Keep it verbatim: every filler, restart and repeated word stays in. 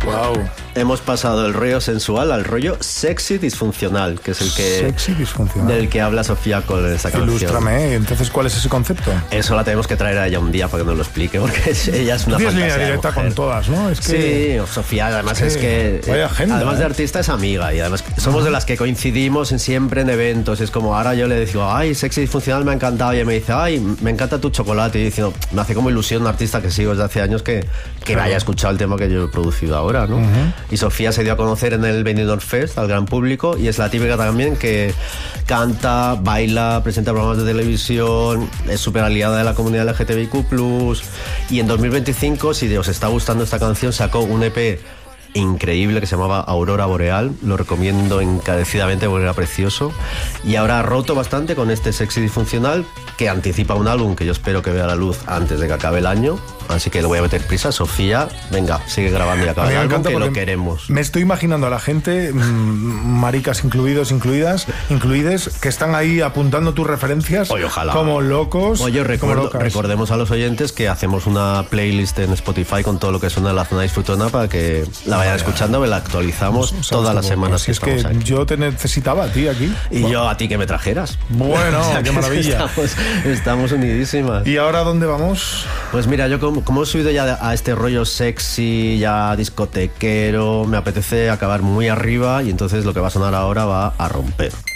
Wow. Hemos pasado del rollo sensual al rollo sexy disfuncional, que es el que Sexy disfuncional. del que habla Sofía con esta canción. Ilústrame, entonces, ¿cuál es ese concepto? Eso la tenemos que traer a ella un día para que nos lo explique, porque es- ella es una Tienes fantasía línea de directa mujer. con todas, ¿no? Es que... Sí, Sofía además es es que que, vaya agenda, además de ¿eh? artista es amiga y además somos de las que coincidimos en siempre en eventos. Es como ahora yo le digo, ay, sexy disfuncional me ha encantado, y ella me dice, ay, me encanta tu chocolate, y diciendo, me hace como ilusión un artista que sigo desde hace años que, que Claro. haya escuchado el tema que yo he producido ahora, ¿no? Y Sofía se dio a conocer en el Benidorm Fest al gran público y es la típica también que canta, baila, presenta programas de televisión, es súper aliada de la comunidad L G T B I Q plus, y en dos mil veinticinco, si os está gustando esta canción, sacó un E P increíble que se llamaba Aurora Boreal, lo recomiendo encarecidamente porque era precioso, y ahora ha roto bastante con este sexy disfuncional que anticipa un álbum que yo espero que vea la luz antes de que acabe el año, así que le voy a meter prisa. Sofía, venga, sigue grabando y A acaba mí el me álbum, encanta que lo porque queremos. Me estoy imaginando a la gente, mmm, maricas incluidos, incluidas, incluides, que están ahí apuntando tus referencias. Oye, ojalá. Como locos. Oye, como recuerdo, locas. recordemos a los oyentes que hacemos una playlist en Spotify con todo lo que suena la zona disfrutona para que la vayan escuchando, la actualizamos ¿Sabes todas las cómo? semanas Si que es que estamos aquí. yo te necesitaba a ti aquí. Y yo a ti que me trajeras. Bueno, O sea, qué que maravilla. Estamos, estamos unidísimas. ¿Y ahora dónde vamos? Pues mira, yo como, como he subido ya a este rollo sexy, ya discotequero, me apetece acabar muy arriba y entonces lo que va a sonar ahora va a romper.